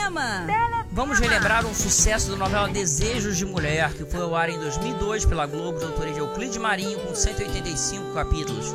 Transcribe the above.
Teletrama! Vamos relembrar um sucesso da novela Desejos de Mulher, que foi ao ar em 2002 pela Globo, de autoria de Euclides Marinho, com 185 capítulos.